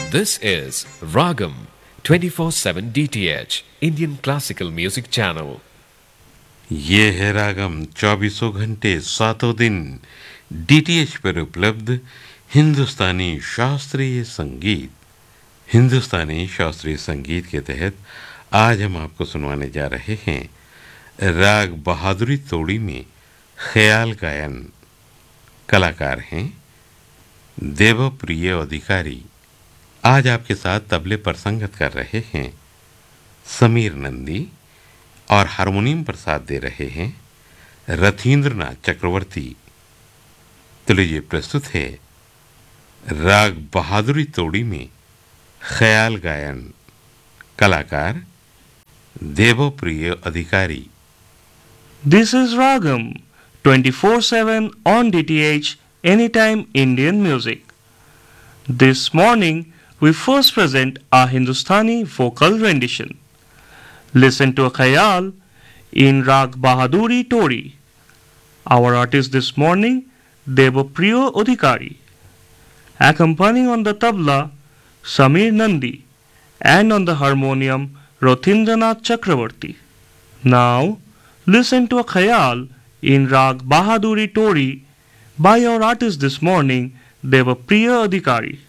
This is Ragam 24/7 DTH Indian Classical Music Channel. ये है रागम 24 घंटे 7 दिन डीटीएच पर उपलब्ध हिंदुस्तानी शास्त्रीय संगीत। हिंदुस्तानी शास्त्रीय संगीत के तहत आज हम आपको सुनवाने जा रहे हैं राग बहादुरी तोड़ी में ख्याल गायन। कलाकार हैं देवप्रिय अधिकारी। आज आपके साथ तबले पर संगत कर रहे हैं समीर नंदी और हारमोनियम पर साथ दे रहे हैं रथींद्रनाथ चक्रवर्ती। तो लीजिए प्रस्तुत है राग बहादुरी तोड़ी में ख्याल गायन। कलाकार देवप्रिय अधिकारी। This is Ragam 24/7 on DTH Anytime Indian Music. This morning we first present our Hindustani vocal rendition. Listen to a khayal in Rag Bahaduri Tori. Our artist this morning Devapriya Adhikari. Accompanying on the tabla Samir Nandi and on the harmonium Rothindranath Chakravarti. Now listen to a khayal in Rag Bahaduri Tori by our artist this morning Devapriya Adhikari.